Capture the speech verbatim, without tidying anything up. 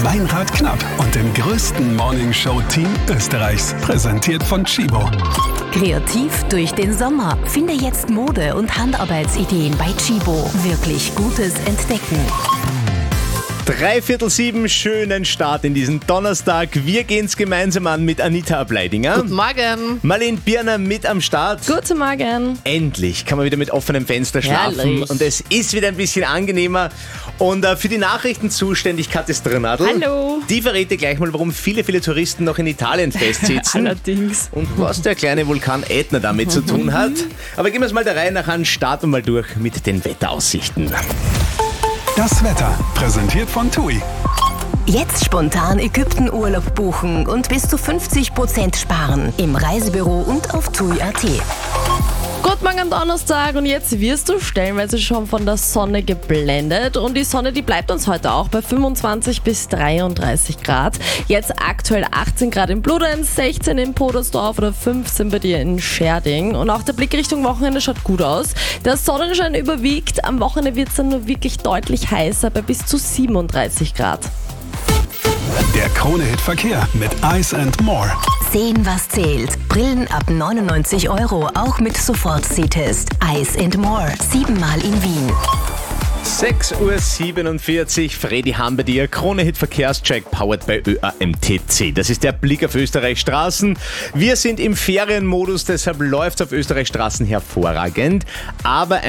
Meinrad Knapp und dem größten Morningshow-Team Österreichs. Präsentiert von Tchibo. Kreativ durch den Sommer. Finde jetzt Mode- und Handarbeitsideen bei Tchibo. Wirklich Gutes entdecken. Dreiviertel sieben, schönen Start in diesen Donnerstag. Wir gehen's gemeinsam an mit Anita Ableidinger. Guten Morgen. Marlene Birner mit am Start. Guten Morgen. Endlich kann man wieder mit offenem Fenster schlafen. Herrlich. Und es ist wieder ein bisschen angenehmer. Und äh, für die Nachrichten zuständig Kathis Drenadl. Hallo. Die verrät dir gleich mal, warum viele, viele Touristen noch in Italien festsitzen. Allerdings. Und was der kleine Vulkan Ätna damit zu tun hat. Aber gehen wir es mal der Reihe nach an. Starten wir mal durch mit den Wetteraussichten. Das Wetter, präsentiert von TUI. Jetzt spontan Ägypten-Urlaub buchen und bis zu fünfzig Prozent sparen. Im Reisebüro und auf tui punkt at. Guten Morgen am Donnerstag und jetzt wirst du stellenweise schon von der Sonne geblendet und die Sonne, die bleibt uns heute auch bei fünfundzwanzig bis dreiunddreißig Grad. Jetzt aktuell achtzehn Grad in Bludenz, sechzehn in Podersdorf oder fünfzehn bei dir in Scherding und auch der Blick Richtung Wochenende schaut gut aus. Der Sonnenschein überwiegt, am Wochenende wird es dann nur wirklich deutlich heißer bei bis zu siebenunddreißig Grad. Der Krone-Hit Verkehr mit Ice and More. Sehen, was zählt. Brillen ab neunundneunzig Euro, auch mit Sofort-Sehtest. Ice and More. Siebenmal in Wien. sechs Uhr siebenundvierzig, Fredi Hahn bei dir, Krone-Hit Verkehrscheck, powered by Ö A M T C. Das ist der Blick auf Österreichs Straßen. Wir sind im Ferienmodus, deshalb läuft es auf Österreichs Straßen hervorragend. Aber